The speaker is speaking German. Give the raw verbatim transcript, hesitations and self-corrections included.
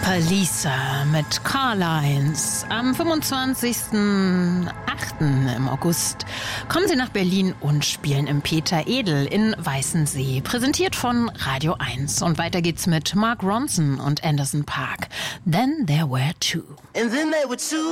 Lisa mit Carlines. Am fünfundzwanzigsten achten im August kommen sie nach Berlin und spielen im Peter Edel in Weißensee. Präsentiert von Radio eins. Und weiter geht's mit Mark Ronson und Anderson .Paak. Then there were two. And then there were two.